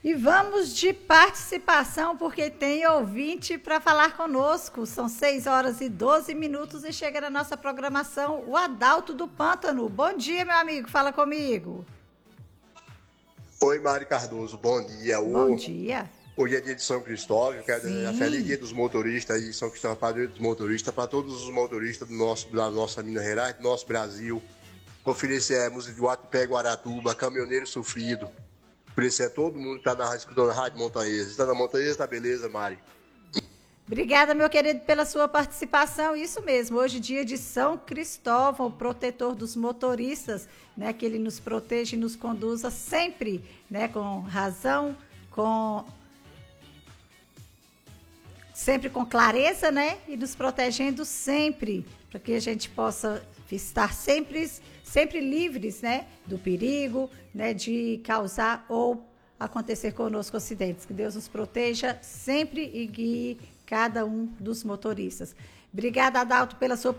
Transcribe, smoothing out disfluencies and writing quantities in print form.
E vamos de participação, porque tem ouvinte para falar conosco. São 6 horas e 12 minutos e chega na nossa programação o Adalto do Pântano. Bom dia, meu amigo, fala comigo. Oi, Mari Cardoso, bom dia. Bom dia. Hoje é dia de São Cristóvão, eu quero desejar feliz dia Sim. dos motoristas e São Cristóvão Padroeiro dos motoristas, para todos os motoristas da nossa Minas Gerais, do nosso Brasil. Oferecer a música de Guatupé, Guaratuba, Caminhoneiro Sofrido. Oferecer a todo mundo que está na rádio, escutando a Rádio Montanhesa. Está na Montanhesa, tá beleza, Mari? Obrigada, meu querido, pela sua participação. Isso mesmo, hoje dia de São Cristóvão, o protetor dos motoristas, né, que ele nos proteja e nos conduza sempre, né, com razão, com sempre com clareza, né, e nos protegendo sempre, para que a gente possa estar sempre livres, né, do perigo, né, de causar ou acontecer conosco acidentes. Que Deus nos proteja sempre e guie cada um dos motoristas. Obrigada, Adalto, pela sua